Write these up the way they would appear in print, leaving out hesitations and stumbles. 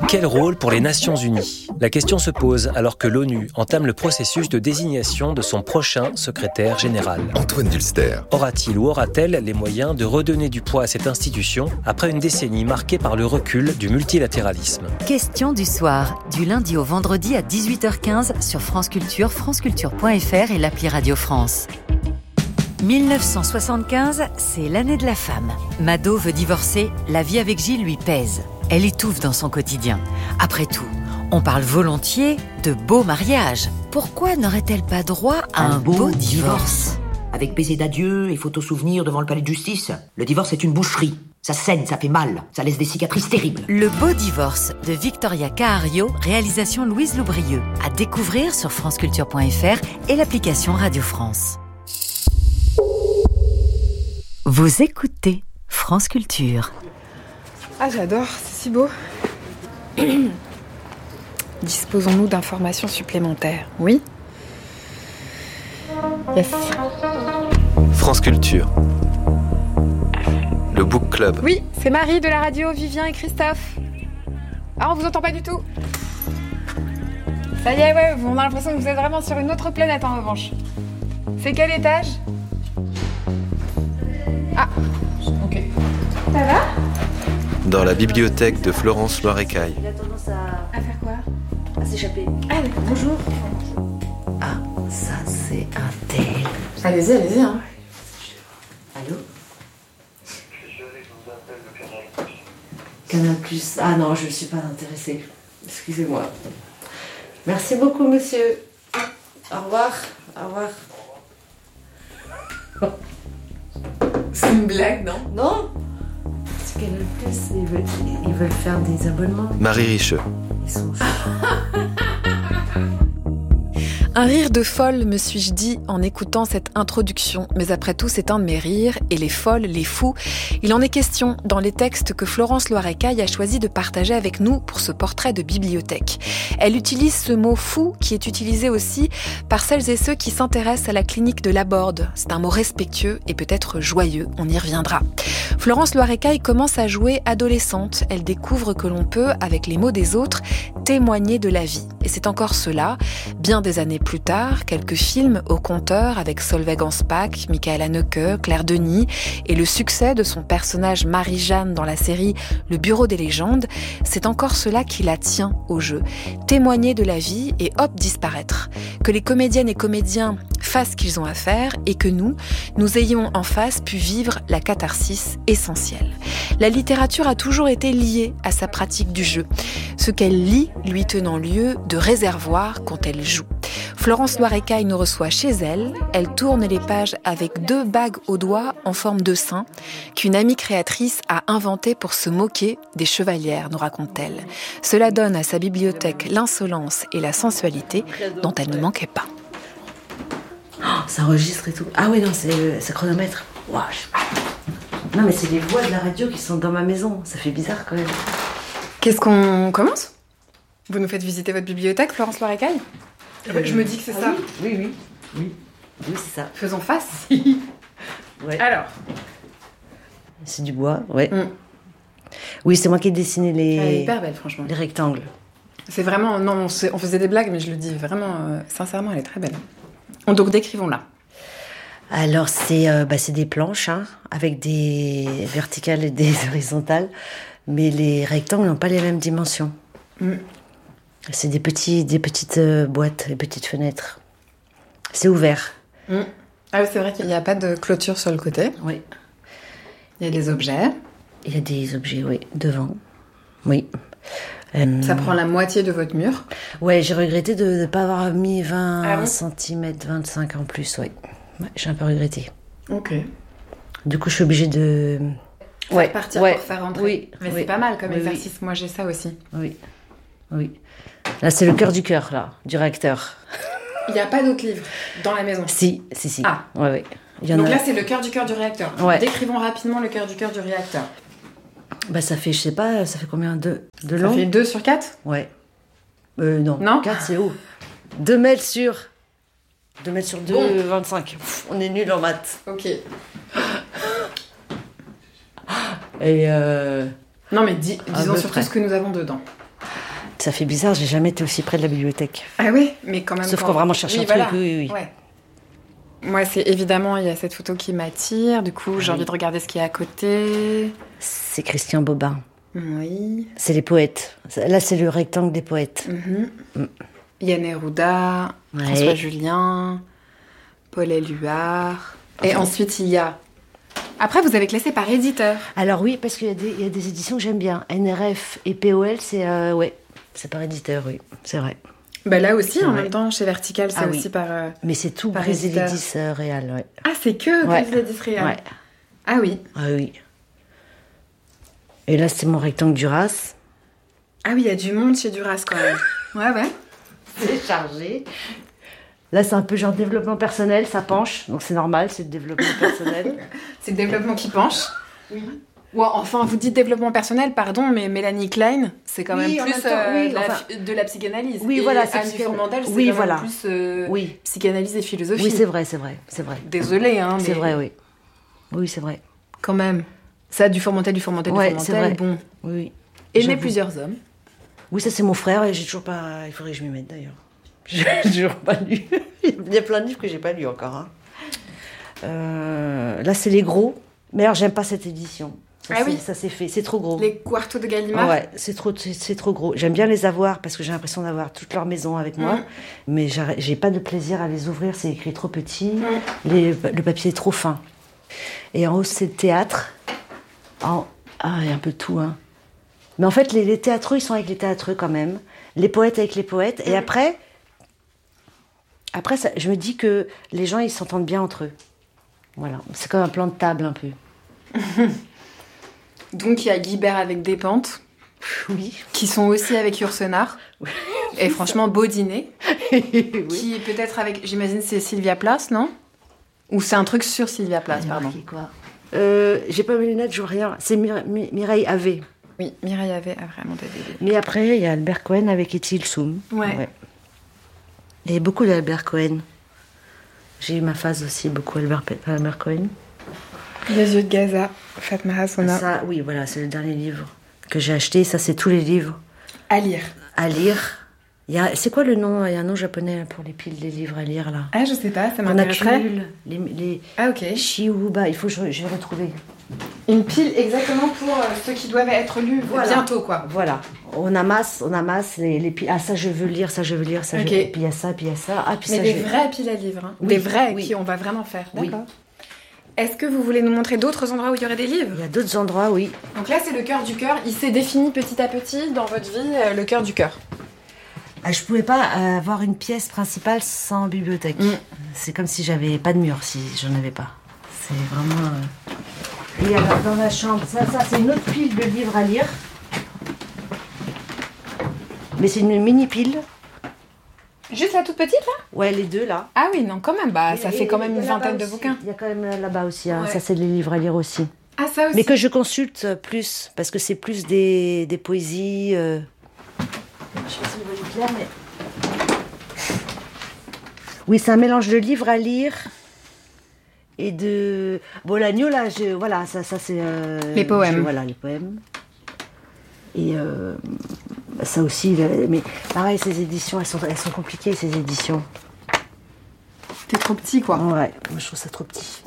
Quel rôle pour les Nations Unies ? La question se pose alors que l'ONU entame le processus de désignation de son prochain secrétaire général. Antoine Dulster. Aura-t-il ou aura-t-elle les moyens de redonner du poids à cette institution après une décennie marquée par le recul du multilatéralisme ? Question du soir, du lundi au vendredi à 18h15 sur France Culture, franceculture.fr et l'appli Radio France. 1975, c'est l'année de la femme. Mado veut divorcer, la vie avec Gilles lui pèse. Elle étouffe dans son quotidien. Après tout, on parle volontiers de beau mariage. Pourquoi n'aurait-elle pas droit à un beau divorce ? Avec baiser d'adieu et photos souvenirs devant le palais de justice. Le divorce est une boucherie. Ça saigne, ça fait mal, ça laisse des cicatrices terribles. Le beau divorce de Victoria Cahario, réalisation Louise Loubrieux. À découvrir sur franceculture.fr et l'application Radio France. Vous écoutez France Culture. Ah, j'adore, c'est si beau. Disposons-nous d'informations supplémentaires, oui ? Yes. France Culture. Le Book Club. Oui, c'est Marie de la radio, Vivien et Christophe. Ah, on vous entend pas du tout. Ça y est, ouais, on a l'impression que vous êtes vraiment sur une autre planète en revanche. C'est quel étage ? Ah, ok. Ça va ? Dans la bibliothèque de Florence Loirecaille. Il a tendance À faire quoi ? à s'échapper. Ah, d'accord, bonjour. Ah, ça c'est un tel. Allez-y, hein. Allô ? Canal+. Ah non, je ne suis pas intéressée. Excusez-moi. Merci beaucoup, monsieur. Au revoir. Au revoir. C'est une blague, non ? Non ? C'est Canal+, ils veulent faire des abonnements. Marie Richeux. Ils sont... Un rire de folle, me suis-je dit en écoutant cette introduction. Mais après tout, c'est un de mes rires, et les folles, les fous, il en est question dans les textes que Florence Loirecaille a choisi de partager avec nous pour ce portrait de bibliothèque. Elle utilise ce mot fou qui est utilisé aussi par celles et ceux qui s'intéressent à la clinique de Laborde. C'est un mot respectueux et peut-être joyeux, on y reviendra. Florence Loirecaille commence à jouer adolescente. Elle découvre que l'on peut, avec les mots des autres, témoigner de la vie. Et c'est encore cela, bien des années plus tard, quelques films au compteur avec Solveig Anspach, Michael Haneke, Claire Denis et le succès de son personnage Marie-Jeanne dans la série Le Bureau des légendes, c'est encore cela qui la tient au jeu. Témoigner de la vie et hop, disparaître. Que les comédiennes et comédiens fassent ce qu'ils ont à faire et que nous ayons en face pu vivre la catharsis essentielle. La littérature a toujours été liée à sa pratique du jeu. Ce qu'elle lit lui tenant lieu de réservoir quand elle joue. Florence Loirecaille nous reçoit chez elle. Elle tourne les pages avec 2 bagues au doigt en forme de sein qu'une amie créatrice a inventées pour se moquer des chevalières, nous raconte-t-elle. Cela donne à sa bibliothèque l'insolence et la sensualité dont elle ne manquait pas. Oh, ça enregistre et tout. Ah oui, non, c'est le chronomètre. Wow. Non, mais c'est les voix de la radio qui sont dans ma maison. Ça fait bizarre quand même. Qu'est-ce qu'on commence ? Vous nous faites visiter votre bibliothèque, Florence Loirecaille ? Je me dis que c'est ça. Oui, c'est ça. Faisons face. Ouais. Alors. C'est du bois, ouais. Oui, c'est moi qui ai dessiné Elle est hyper belle, franchement. les rectangles. C'est vraiment... Non, on faisait des blagues, mais je le dis vraiment... sincèrement, elle est très belle. Donc, décrivons-la. Alors, c'est des planches, hein, avec des verticales et des horizontales. Mais les rectangles n'ont pas les mêmes dimensions. C'est des petites boîtes, des petites fenêtres. C'est ouvert. Ah oui, c'est vrai qu'il n'y a pas de clôture sur le côté. Oui. Il y a des objets. Il y a des objets, oui, devant. Oui. Ça prend la moitié de votre mur. Ouais, j'ai regretté de ne pas avoir mis 20 bon cm, 25 en plus, ouais. Ouais, j'ai un peu regretté. Ok. Du coup, je suis obligée de... Partir pour faire rentrer. Oui. Mais c'est pas mal comme exercice. Moi, j'ai ça aussi. Oui. Là, c'est le cœur du cœur, là, du réacteur. Il n'y a pas d'autres livres dans la maison. Si. Ah. Ouais. Donc là, c'est le cœur du réacteur. Ouais. Décrivons rapidement le cœur du réacteur. Bah, ça fait, je sais pas, ça fait combien de long ? Ça fait 2 sur 4 ? Ouais. Non. 4, c'est haut. 2 mètres sur 2, 25. On est nuls en maths. Ok. Et Non, mais disons surtout ce que nous avons dedans. Ça fait bizarre, j'ai jamais été aussi près de la bibliothèque. Ah oui, mais quand même. Sauf qu'on vraiment cherche un truc, oui. Ouais. Moi, c'est évidemment, il y a cette photo qui m'attire. Du coup, j'ai envie de regarder ce qu'il y a à côté. C'est Christian Bobin. Oui. C'est les poètes. Là, c'est le rectangle des poètes. Yann Neruda, François Julien, Paul Éluard. Et ensuite, il y a... Après, vous avez classé par éditeur. Alors oui, parce qu'il y a des éditions que j'aime bien. NRF et POL, c'est par éditeur, oui, c'est vrai. Bah là aussi, en même temps, chez Vertical, c'est aussi par mais c'est tout Brisélédis Réal, ouais. Ah, c'est que Brisélédis Réal. Ouais. Ah oui. Ah oui. Et là, c'est mon rectangle Duras. Ah oui, il y a du monde chez Duras quand même. Ouais. C'est chargé. Là, c'est un peu genre développement personnel, ça penche, donc c'est normal, c'est le développement personnel. C'est le développement qui penche. Oui. Ouais, enfin, vous dites développement personnel, pardon, mais Mélanie Klein, c'est quand même plus de la psychanalyse. Oui, et voilà. Anne Furmandel, c'est quand même plus psychanalyse et philosophie. Oui, c'est vrai. Désolée, hein. C'est vrai, oui. Oui, c'est vrai. Quand même. Ça, du Furmandel, c'est vrai. bon. Oui. Aimer plusieurs hommes. Oui, ça c'est mon frère et j'ai toujours pas... Il faudrait que je m'y mette d'ailleurs. J'ai toujours pas lu. Il y a plein de livres que j'ai pas lus encore. Hein. Là, c'est les gros. Mais alors, j'aime pas cette édition. Ça c'est fait. C'est trop gros. Les Quartos de Gallimard. Ouais, c'est trop gros. J'aime bien les avoir parce que j'ai l'impression d'avoir toute leur maison avec moi. Mais j'ai pas de plaisir à les ouvrir. C'est écrit trop petit. Le papier est trop fin. Et en haut, c'est le théâtre. Il y a un peu de tout. Hein. Mais en fait, les théâtreux, ils sont avec les théâtreux quand même. Les poètes avec les poètes. Et après ça, je me dis que les gens, ils s'entendent bien entre eux. Voilà. C'est comme un plan de table, un peu. Donc, il y a Guibert avec Despentes. Oui. Qui sont aussi avec Yourcenar. Oui. Et franchement, beau dîner. Oui. Qui est peut-être avec... J'imagine c'est Sylvia Plath, non? Ou c'est un truc sur Sylvia Plath, pardon. Quoi j'ai pas mes lunettes, je vois rien. C'est Mireille Havé. Oui, Mireille Havé a vraiment des bébés. Mais après, il y a Albert Cohen avec Étienne Soum. Ouais. Il y a beaucoup d'Albert Cohen. J'ai eu ma phase aussi, beaucoup Albert Cohen. Les yeux de Gaza, Fatma Hassouna. Ça, oui, voilà, c'est le dernier livre que j'ai acheté. Ça, c'est tous les livres. À lire. C'est quoi le nom? Il y a un nom japonais pour les piles des livres à lire, là. Ah, je sais pas, ça m'intéresserait. Ah, ok. Shiuba, il faut que je vais retrouver. Une pile exactement pour ceux qui doivent être lus bientôt, quoi. Voilà. On amasse les piles. Ah, ça, je veux lire, ça. Et puis il y a ça, puis il y a ça. Ah, puis mais ça, des vraies piles à livres. Hein. Oui, des vraies qui on va vraiment faire. D'accord. Est-ce que vous voulez nous montrer d'autres endroits où il y aurait des livres? Il y a d'autres endroits, oui. Donc là, c'est le cœur du cœur. Il s'est défini petit à petit dans votre vie, le cœur du cœur. Je pouvais pas avoir une pièce principale sans bibliothèque. C'est comme si j'avais pas de mur, si j'en avais pas. C'est vraiment... Et alors, dans la chambre, ça c'est une autre pile de livres à lire. Mais c'est une mini pile. Juste la toute petite, là? Ouais, les deux, là. Ah oui, non, quand même. Ça fait quand même une vingtaine de bouquins. Il y a quand même là-bas aussi. Hein. Ouais. Ça, c'est les livres à lire aussi. Ah, ça aussi. Mais que je consulte plus, parce que c'est plus des poésies... Je sais pas si vous voyez clair, mais... Oui, c'est un mélange de livres à lire et de... Bolagno, là, voilà, ça c'est... les poèmes. Voilà, les poèmes. Et ça aussi, mais pareil, ces éditions, elles sont compliquées, ces éditions. C'est trop petit, quoi. Ouais, moi je trouve ça trop petit.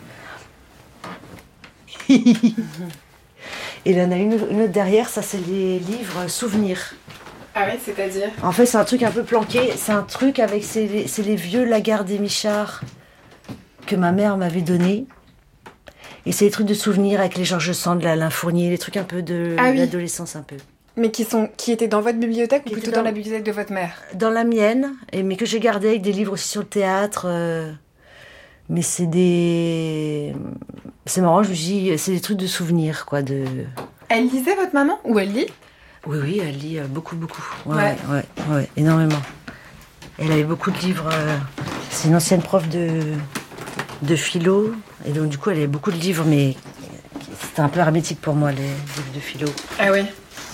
Et il y en a une autre derrière, ça c'est les livres souvenirs. Ah oui, c'est-à-dire? En fait, c'est un truc un peu planqué. C'est un truc avec... C'est les vieux Lagarde et Michard que ma mère m'avait donné. Et c'est des trucs de souvenirs avec les Georges Sand, Alain Fournier, les trucs un peu de l'adolescence un peu. Mais qui étaient dans votre bibliothèque ou plutôt dans la bibliothèque de votre mère? Dans la mienne, mais que j'ai gardé avec des livres aussi sur le théâtre. Mais c'est des... C'est marrant, je me dis, c'est des trucs de souvenirs, quoi. Elle lisait, votre maman? Ou elle lit? Oui, elle lit beaucoup. Ouais, énormément. Elle avait beaucoup de livres. C'est une ancienne prof de philo. Et donc, du coup, elle avait beaucoup de livres, mais c'était un peu hermétique pour moi, les livres de philo. Ah oui?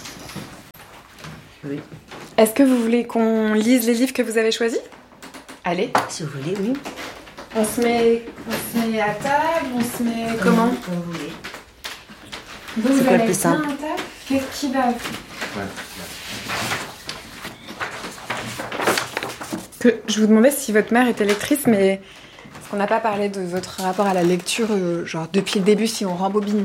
Oui. Est-ce que vous voulez qu'on lise les livres que vous avez choisis? Allez. Si vous voulez, oui. On se met à table, on se met comment? Comme vous voulez. Vous c'est quoi allez le plus simple? bien à table? Qu'est-ce qui va? Ouais. Je vous demandais si votre mère était lectrice, mais on n'a pas parlé de votre rapport à la lecture, genre depuis le début, si on rembobine.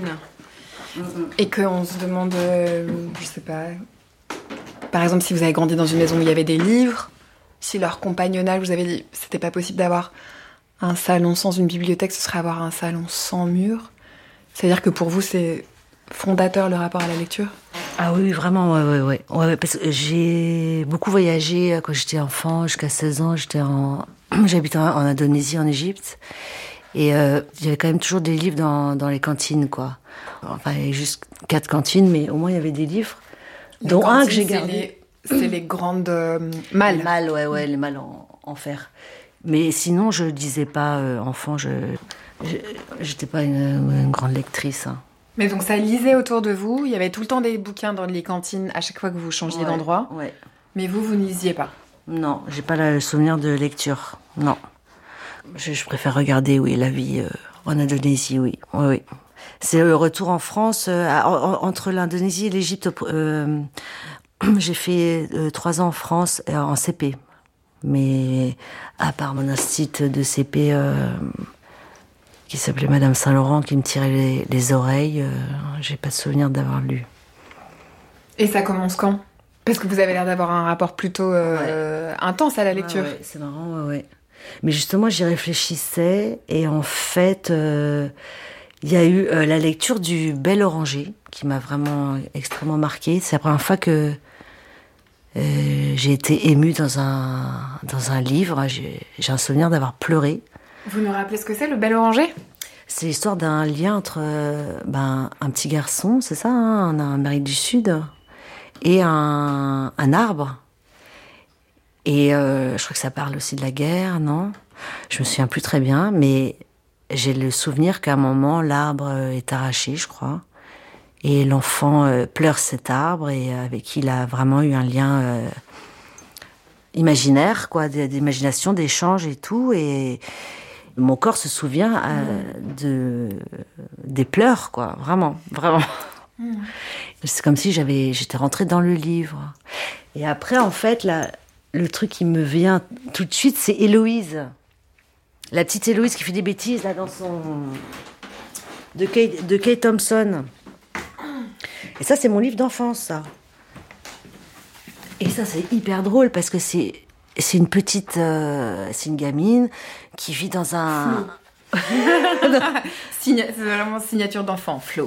Et qu'on se demande, je sais pas, par exemple, si vous avez grandi dans une maison où il y avait des livres, si leur compagnonnage, vous avez dit, c'était pas possible d'avoir un salon sans une bibliothèque, ce serait avoir un salon sans mur. C'est-à-dire que pour vous, c'est fondateur le rapport à la lecture ? Ah oui, vraiment, ouais, parce que j'ai beaucoup voyagé quand j'étais enfant, jusqu'à 16 ans, j'habitais en Indonésie, en Égypte, et il y avait quand même toujours des livres dans les cantines, quoi. Enfin, il y avait juste 4 cantines, mais au moins il y avait des livres, dont cantines, un que j'ai gardé. C'est les grandes malles. Les malles, ouais, les malles en fer. Mais sinon, je lisais pas enfant, j'étais pas une grande lectrice, hein. Mais donc ça lisait autour de vous, il y avait tout le temps des bouquins dans les cantines à chaque fois que vous changiez d'endroit. Ouais. Mais vous ne lisiez pas. Non, j'ai pas le souvenir de lecture. Non. Je préfère regarder, la vie en Indonésie, oui. C'est le retour en France, entre l'Indonésie et l'Égypte. J'ai fait 3 ans en France, en CP. Mais à part mon institut de CP... qui s'appelait Madame Saint-Laurent, qui me tirait les oreilles. J'ai pas de souvenir d'avoir lu. Et ça commence quand ? Parce que vous avez l'air d'avoir un rapport plutôt intense à la lecture. Ouais, c'est marrant, ouais. Mais justement, j'y réfléchissais, et en fait, il y a eu la lecture du Bel Oranger, qui m'a vraiment extrêmement marquée. C'est la première fois que j'ai été émue dans un livre. J'ai un souvenir d'avoir pleuré. Vous nous rappelez ce que c'est, le Bel Oranger ? C'est l'histoire d'un lien entre un petit garçon, c'est ça, hein, en Amérique du Sud, et un arbre. Et je crois que ça parle aussi de la guerre, non ? Je me souviens plus très bien, mais j'ai le souvenir qu'à un moment, l'arbre est arraché, je crois. Et l'enfant pleure cet arbre, et avec qui il a vraiment eu un lien imaginaire, quoi, d'imagination, d'échange et tout. Et mon corps se souvient des pleurs, quoi, vraiment. C'est comme si j'étais rentrée dans le livre. Et après, en fait, le truc qui me vient tout de suite, c'est Héloïse. La petite Héloïse qui fait des bêtises, là, dans son... de Kate Thompson. Et ça, c'est mon livre d'enfance, ça. Et ça, c'est hyper drôle, parce que c'est une petite... c'est une gamine qui vit dans un... C'est vraiment signature d'enfant, Flo.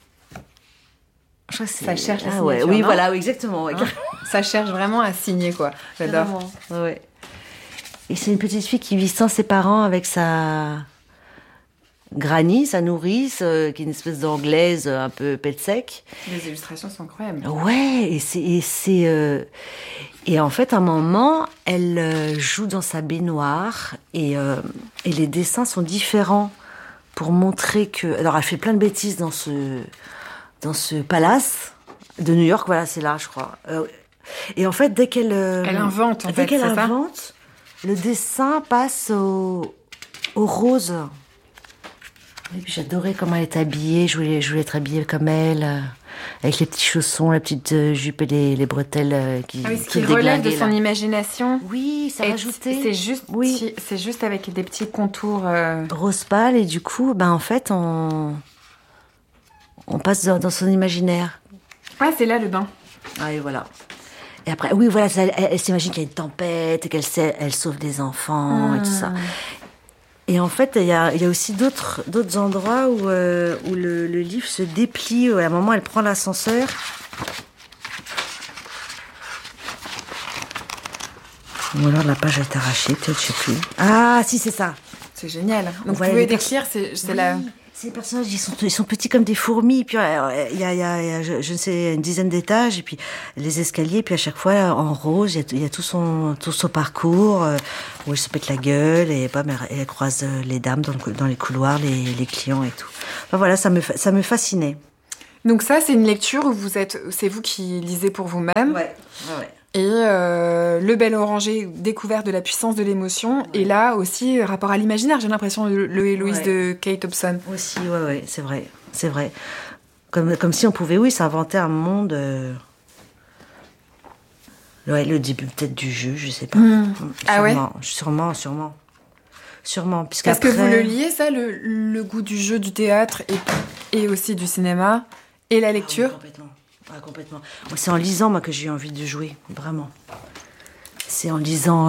Ça cherche la signature, oui, non ? voilà, oui, exactement. Ouais. Ça cherche vraiment à signer, quoi. J'adore. Ouais. Et c'est une petite fille qui vit sans ses parents, avec sa granny, sa nourrice, qui est une espèce d'anglaise un peu pète sec. Les illustrations sont incroyables. Ouais, et en fait, à un moment, elle joue dans sa baignoire, et les dessins sont différents pour montrer que... Alors, elle fait plein de bêtises dans ce palace de New York, voilà, c'est là, je crois. Et en fait, dès qu'elle... elle invente, dès qu'elle invente, le dessin passe au rose. Et puis j'adorais comment elle était habillée, je voulais être habillée comme elle, avec les petits chaussons, la petite jupe et les bretelles qui... Ah oui, ce qui relève de son imagination. Oui, ça rajoutait... C'est juste avec des petits contours... rose pâle, et du coup, en fait, on passe dans son imaginaire. Ah, c'est là le bain. Ah, et voilà. Et après, oui, voilà, elle s'imagine qu'il y a une tempête, et elle sauve des enfants, et tout ça. Et en fait, il y a aussi d'autres endroits où le livre se déplie. À un moment, elle prend l'ascenseur. Ou alors la page est arrachée, peut-être, je sais plus. Ah, si, c'est ça. C'est génial. Donc, voilà, vous pouvez décrire, c'est la... Ces personnages, ils sont petits comme des fourmis. Puis il y a je ne sais, une dizaine d'étages, et puis les escaliers. Puis à chaque fois, en rose, il y a tout son parcours où elle se pète la gueule, et elle croise les dames dans les couloirs, les clients et tout. Enfin, voilà, ça me fascinait. Donc ça, c'est une lecture où c'est vous qui lisez pour vous-même. Ouais. Et le Bel Oranger, découverte de la puissance de l'émotion. Ouais. Et là aussi, rapport à l'imaginaire, j'ai l'impression, le Héloïse de Kate Thompson. Aussi, ouais, c'est vrai. Comme si on pouvait, s'inventer un monde Ouais, le début peut-être du jeu, je sais pas. Ah ouais. Sûrement. Est-ce que vous le liez, ça, le goût du jeu, du théâtre et aussi du cinéma et la lecture? Complètement. C'est en lisant, moi, que j'ai eu envie de jouer, vraiment. C'est en lisant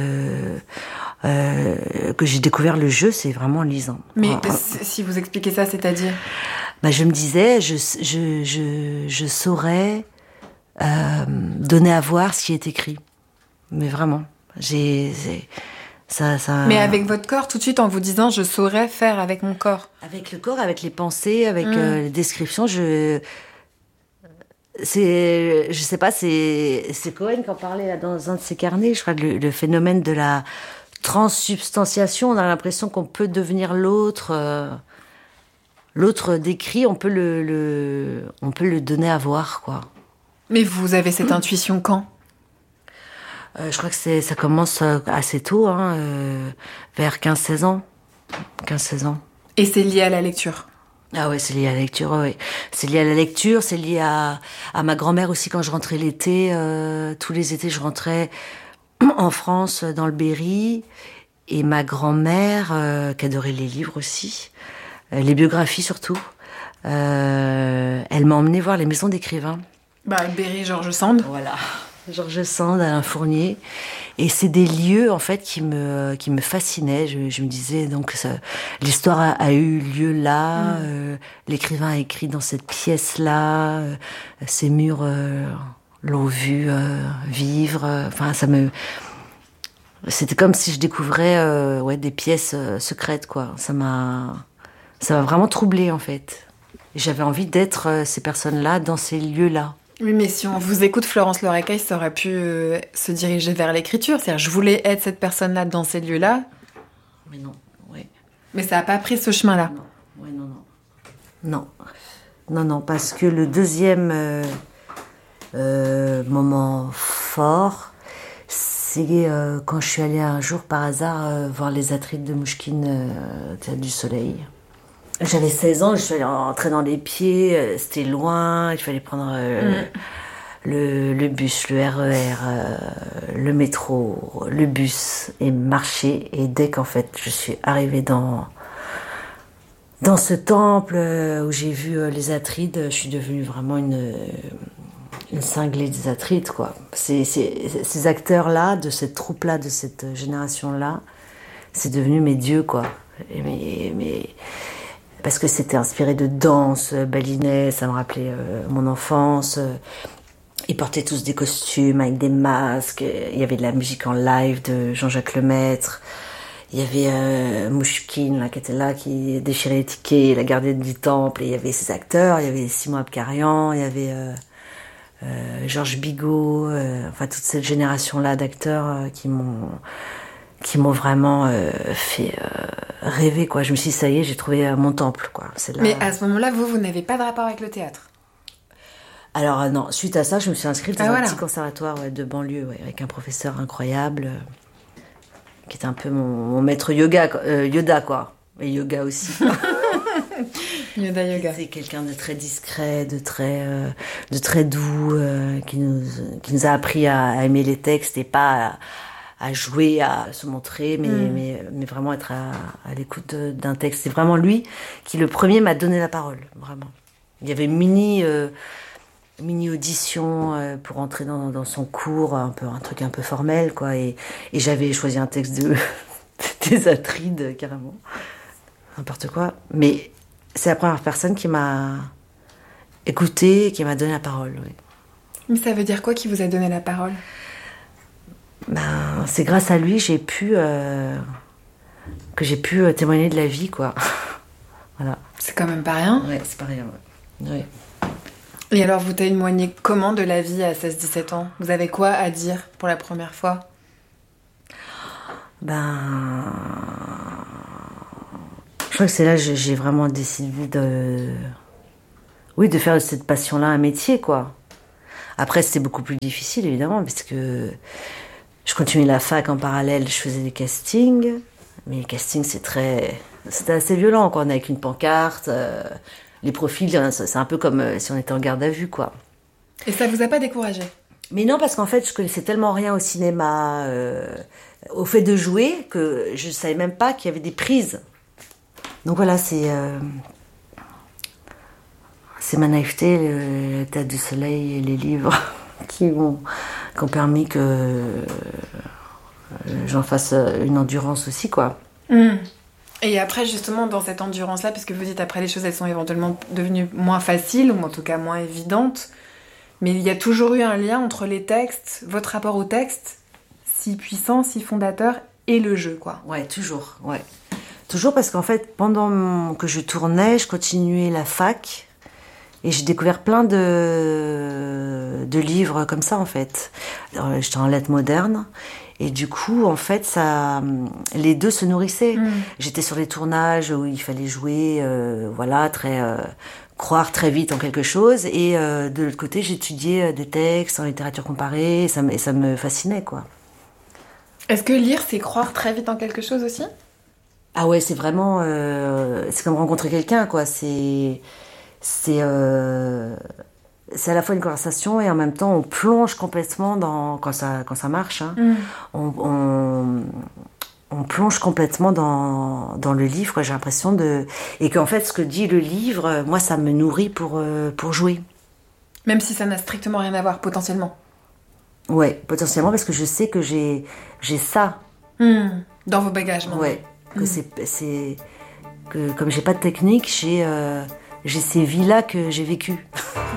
que j'ai découvert le jeu, c'est vraiment en lisant. Mais si vous expliquez ça, c'est-à-dire? Je me disais, je saurais donner à voir ce qui est écrit. Mais vraiment, ça... Mais avec votre corps, tout de suite, en vous disant, je saurais faire avec mon corps. Avec le corps, avec les pensées, avec les descriptions, je sais pas, c'est Cohen qui en parlait là, dans un de ses carnets, je crois, le phénomène de la transsubstantiation. On a l'impression qu'on peut devenir l'autre. L'autre décrit, on peut le donner à voir, quoi. Mais vous avez cette intuition quand? Je crois que ça commence assez tôt, vers 15-16 ans. 15-16 ans. Et c'est lié à la lecture? Ah ouais, c'est lié à la lecture, ouais. C'est lié à la lecture, c'est lié à ma grand-mère aussi quand je rentrais l'été. Tous les étés, je rentrais en France, dans le Berry. Et ma grand-mère, qui adorait les livres aussi, les biographies surtout, elle m'a emmenée voir les maisons d'écrivains. Berry, George Sand. Voilà, George Sand, Alain Fournier. Et c'est des lieux, en fait, qui me fascinaient. Je me disais, donc, l'histoire a eu lieu là, l'écrivain a écrit dans cette pièce-là, ces murs l'ont vu vivre. C'était comme si je découvrais des pièces secrètes, quoi. Ça m'a vraiment troublée, en fait. Et j'avais envie d'être ces personnes-là dans ces lieux-là. Oui, mais si on vous écoute, Florence Loirecaille, ça aurait pu se diriger vers l'écriture. C'est-à-dire, je voulais être cette personne-là dans ces lieux-là. Mais non, ouais. Mais ça n'a pas pris ce chemin-là. Non, parce que le deuxième moment fort, c'est quand je suis allée un jour par hasard voir les Atrides de Mouchkine Théâtre du Soleil. J'avais 16 ans, je suis allée rentrer dans les pieds, c'était loin, il fallait prendre le bus, le RER, le métro, le bus et marcher. Et dès qu'en fait je suis arrivée dans ce temple où j'ai vu les Atrides, je suis devenue vraiment une cinglée des Atrides, quoi. Ces acteurs-là, de cette troupe-là, de cette génération-là, c'est devenu mes dieux, quoi. Parce que c'était inspiré de danse, Balinet, ça me rappelait mon enfance. Ils portaient tous des costumes avec des masques. Il y avait de la musique en live de Jean-Jacques Lemaître. Il y avait Mouchkine là, qui était là, qui déchirait les tickets, la gardienne du temple. Et il y avait ces acteurs, il y avait Simon Abkarian, il y avait Georges Bigot, toute cette génération-là d'acteurs qui m'ont vraiment fait rêver, quoi. Je me suis dit, ça y est, j'ai trouvé mon temple, quoi. C'est là... Mais à ce moment-là, vous n'avez pas de rapport avec le théâtre? Alors non, suite à ça, je me suis inscrite dans un petit conservatoire de banlieue, avec un professeur incroyable, qui était un peu mon maître Yoda, quoi. Et yoga aussi, quoi. Yoga. C'est quelqu'un de très discret, de très doux, qui nous a appris à aimer les textes et pas à jouer, à se montrer, mais vraiment être à l'écoute d'un texte. C'est vraiment lui qui, le premier, m'a donné la parole, vraiment. Il y avait une mini audition pour entrer dans son cours, un truc un peu formel, quoi. Et j'avais choisi un texte des Atrides, carrément. N'importe quoi. Mais c'est la première personne qui m'a écoutée et qui m'a donné la parole, oui. Mais ça veut dire quoi, qui vous a donné la parole? C'est grâce à lui que j'ai pu témoigner de la vie, quoi. Voilà. C'est quand même pas rien. Ouais, c'est pas rien, ouais. Et alors, vous témoignez comment de la vie à 16-17 ans? Vous avez quoi à dire pour la première fois? Je crois que c'est là que j'ai vraiment décidé de faire de cette passion-là un métier, quoi. Après, c'était beaucoup plus difficile, évidemment, parce que je continuais la fac en parallèle, je faisais des castings. Mais les castings, c'était assez violent, quoi. On est avec une pancarte, les profils, c'est un peu comme si on était en garde à vue, quoi. Et ça vous a pas découragé? Mais non, parce qu'en fait, je connaissais tellement rien au cinéma, au fait de jouer, que je savais même pas qu'il y avait des prises. Donc voilà, c'est ma naïveté, la Tête du Soleil et les livres qui ont permis que j'en fasse une endurance aussi, quoi. Et après, justement, dans cette endurance-là, parce que vous dites après, les choses, elles sont éventuellement devenues moins faciles, ou en tout cas moins évidentes, mais il y a toujours eu un lien entre les textes, votre rapport au texte, si puissant, si fondateur, et le jeu, quoi. Ouais, toujours, ouais. Toujours parce qu'en fait, pendant que je tournais, je continuais la fac, et j'ai découvert plein de livres comme ça, en fait. J'étais en lettres modernes, et du coup, en fait, les deux se nourrissaient. J'étais sur les tournages où il fallait jouer, croire très vite en quelque chose. Et de l'autre côté, j'étudiais des textes en littérature comparée, et ça me fascinait, quoi. Est-ce que lire, c'est croire très vite en quelque chose aussi ? Ah ouais, c'est vraiment... c'est comme rencontrer quelqu'un, quoi. C'est à la fois une conversation et en même temps on plonge complètement quand ça marche, hein. On plonge complètement dans le livre, quoi. J'ai l'impression et qu'en fait ce que dit le livre, moi ça me nourrit pour jouer. Même si ça n'a strictement rien à voir potentiellement. Ouais, potentiellement, parce que je sais que j'ai ça dans vos bagages. Maintenant. Ouais, que c'est que comme j'ai pas de technique, j'ai ces vies-là que j'ai vécues.